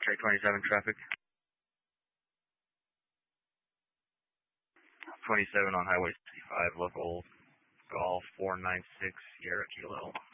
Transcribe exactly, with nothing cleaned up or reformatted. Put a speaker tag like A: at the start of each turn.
A: Track twenty-seven traffic. twenty-seven on Highway sixty-five, local Golf four nine six Sierra Kilo.